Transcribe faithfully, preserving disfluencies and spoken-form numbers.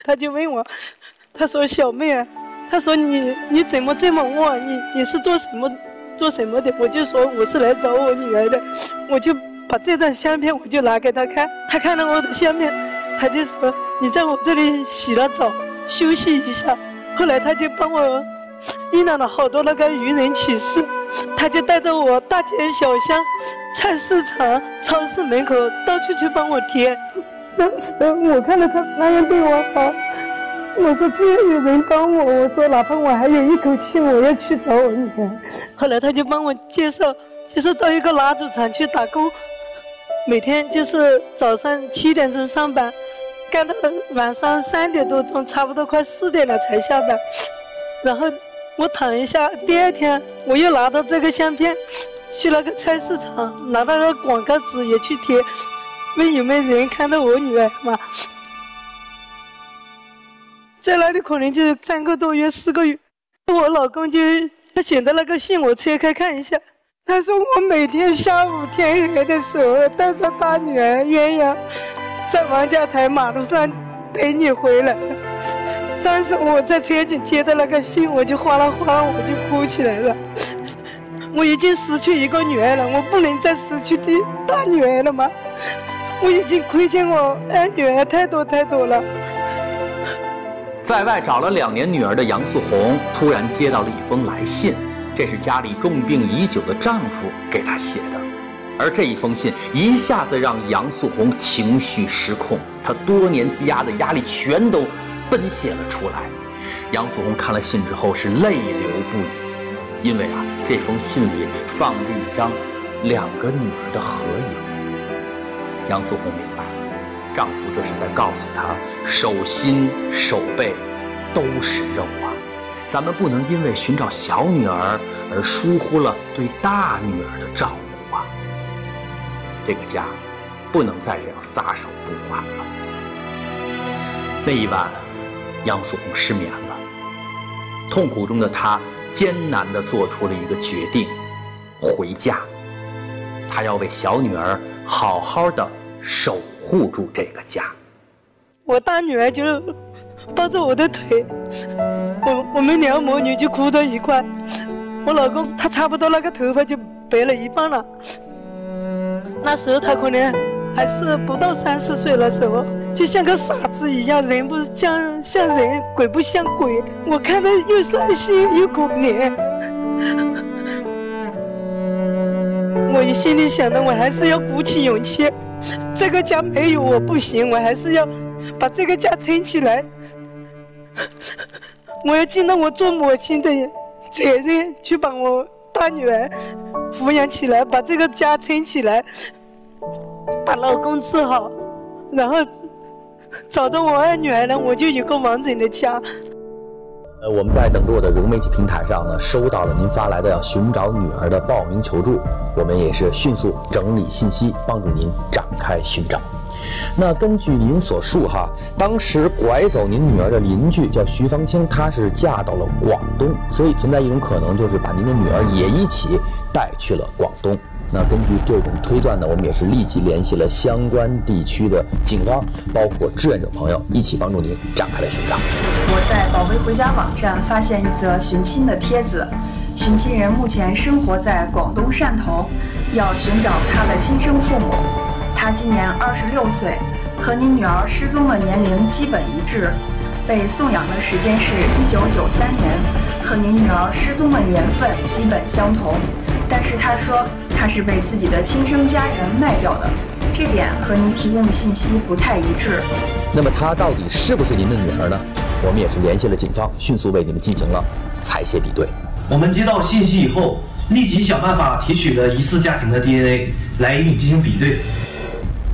他就问我，他说小妹啊，他说你你怎么这么旺？你你是做什么做什么的？我就说我是来找我女儿的，我就把这张相片我就拿给他看，他看了我的相片，他就说你在我这里洗了澡休息一下。后来他就帮我印了好多那个愚人启事，他就带着我大街小巷、菜市场、超市门口到处去帮我贴。当时我看到他那样对我好，我说只要有人帮我，我说哪怕我还有一口气，我要去找我女儿。后来他就帮我介绍，就是到一个蜡烛厂去打工，每天就是早上七点钟上班，干到晚上三点多钟，差不多快四点了才下班。然后我躺一下，第二天我又拿到这个相片，去那个菜市场拿到那个广告纸也去贴，问有没有人看到我女儿嘛。在那里可能就三个多月四个月，我老公就他写的那个信我拆开看一下，他说我每天下午天黑的时候带着大女儿鸳鸯在王家台马路上等你回来。当时我在车井接到那个信，我就哗啦哗啦我就哭起来了。我已经失去一个女儿了，我不能再失去第大女儿了吗？我已经亏欠我二女儿太多太多了。 在外找了两年女儿的杨素红突然接到了一封来信，这是家里重病已久的丈夫给她写的。而这一封信一下子让杨素红情绪失控，她多年积压的压力全都奔泄了出来。杨素红看了信之后是泪流不已，因为啊，这封信里放着一张两个女儿的合影。杨素红明白，丈夫这是在告诉她，手心手背都是肉啊，咱们不能因为寻找小女儿而疏忽了对大女儿的照顾啊。这个家不能再这样撒手不管了。那一晚，杨素红失眠了，痛苦中的她艰难地做出了一个决定，回家。她要为小女儿好好的守护住这个家。 我大女儿就抱着我的腿，我我们两母女就哭到一块。我老公他差不多那个头发就白了一半了，那时候他可能还是不到三十岁的时候，就像个傻子一样，人不像像人，鬼不像鬼。我看到又伤心又可怜，我心里想的，我还是要鼓起勇气，这个家没有我不行，我还是要把这个家撑起来。我要尽到我做母亲的责任，去把我大女儿抚养起来，把这个家撑起来，把老公治好，然后找到我二女儿呢，我就有个完整的家。 呃，我们在等着我的融媒体平台上呢，收到了您发来的要寻找女儿的报名求助，我们也是迅速整理信息，帮助您展开寻找。那根据您所述哈，当时拐走您女儿的邻居叫徐芳清，她是嫁到了广东，所以存在一种可能，就是把您的女儿也一起带去了广东。那根据这种推断呢，我们也是立即联系了相关地区的警方，包括志愿者朋友，一起帮助您展开了寻找。 我在宝贝回家网站发现一则寻亲的帖子，寻亲人目前生活在广东汕头，要寻找他的亲生父母。他今年二十六岁，和你女儿失踪的年龄基本一致，被送养的时间是一九九三年，和你女儿失踪的年份基本相同。但是他说他是被自己的亲生家人卖掉的，这点和您提供的信息不太一致。 那么他到底是不是您的女儿呢？我们也是联系了警方，迅速为你们进行了采血比对。 我们接到信息以后，立即想办法提取了疑似家庭的 D N A 来与你进行比对。